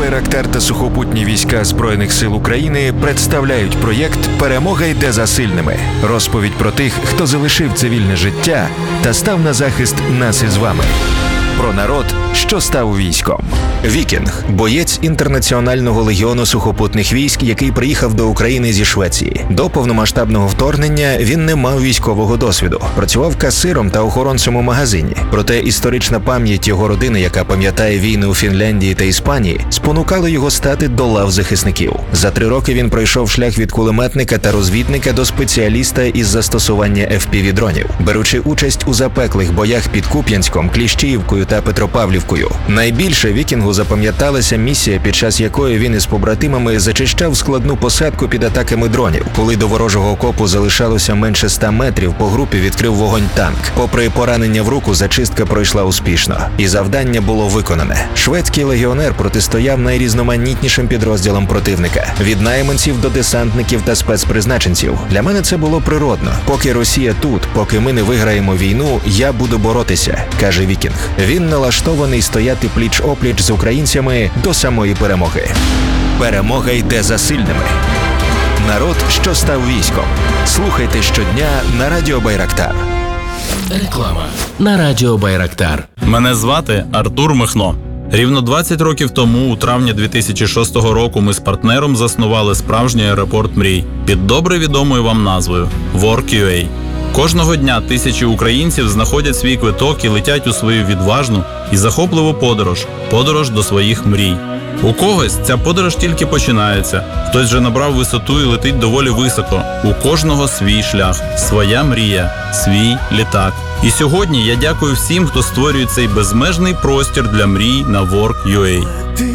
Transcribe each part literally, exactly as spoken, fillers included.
«Байрактар» та сухопутні війська Збройних сил України представляють проєкт «Перемога йде за сильними». Розповідь про тих, хто залишив цивільне життя та став на захист нас із вами. Про народ, що став військом. Вікінг – боєць Інтернаціонального легіону сухопутних військ, який приїхав до України зі Швеції. До повномасштабного вторгнення він не мав військового досвіду. Працював касиром та охоронцем у магазині. Проте історична пам'ять його родини, яка пам'ятає війни у Фінляндії та Іспанії, спонукала його стати до лав захисників. За три роки він пройшов шлях від кулеметника та розвідника до спеціаліста із застосування еф пі ві-дронів, беручи участь у запеклих боях під Куп'янськом, Кліщіївкою та Петропавлівкою. Найбільше Вікінгу запам'яталася місія, під час якої він із побратимами зачищав складну посадку під атаками дронів. Коли до ворожого окопу залишалося менше ста метрів, по групі відкрив вогонь танк. Попри поранення в руку, зачистка пройшла успішно. І завдання було виконане. Шведський легіонер протистояв найрізноманітнішим підрозділам противника. Від найманців до десантників та спецпризначенців. Для мене це було природно. Поки Росія тут, поки ми не виграємо війну, я буду боротися, каже Вікінг. Він налаштований стояти пліч-опліч з українцями до самої перемоги. Перемога йде за сильними. Народ, що став військом. Слухайте щодня на радіо «Байрактар». Реклама на радіо «Байрактар». Мене звати Артур Михно. Рівно двадцять років тому, у травні дві тисячі шостого року, ми з партнером заснували справжній аеропорт мрій під добре відомою вам назвою WorkUA. Кожного дня тисячі українців знаходять свій квиток і летять у свою відважну і захопливу подорож – подорож до своїх мрій. У когось ця подорож тільки починається, хтось вже набрав висоту і летить доволі високо. У кожного свій шлях, своя мрія, свій літак. І сьогодні я дякую всім, хто створює цей безмежний простір для мрій на WorkUA.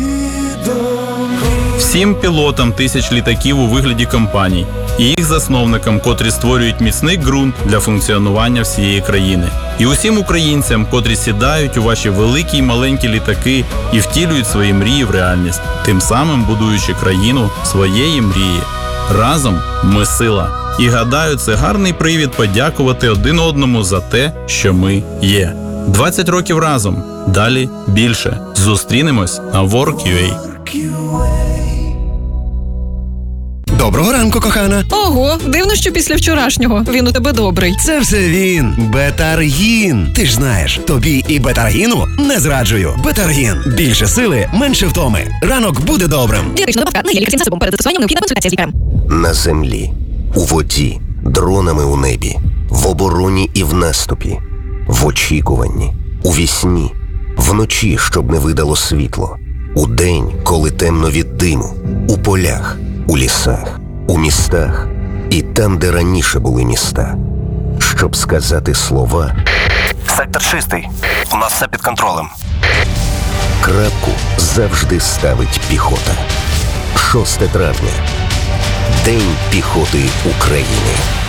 Всім пілотам тисяч літаків у вигляді компаній і їх засновникам, котрі створюють міцний ґрунт для функціонування всієї країни. І усім українцям, котрі сідають у ваші великі й маленькі літаки і втілюють свої мрії в реальність, тим самим будуючи країну своєї мрії. Разом ми сила. І гадаю, це гарний привід подякувати один одному за те, що ми є. двадцять років разом. Далі більше. Зустрінемось на WorkUA. Доброго ранку, кохана. Ого, дивно, що після вчорашнього він у тебе добрий. Це все він. Бетаргін. Ти ж знаєш, тобі і бетаргіну не зраджую. Бетаргін. Більше сили, менше втоми. Ранок буде добрим. Дієтична добавка не є лікарським засобом. Перед застосуванням необхідна консультація з лікарем. На землі, у воді, дронами у небі, в обороні і в наступі, в очікуванні, у вісні, вночі, щоб не видало світло, у день, коли темно від диму, у полях, у лісах, у містах і там, де раніше були міста. Щоб сказати слова «Сектор чистий. У нас все під контролем». Крапку завжди ставить піхота. шосте травня. День піхоти України.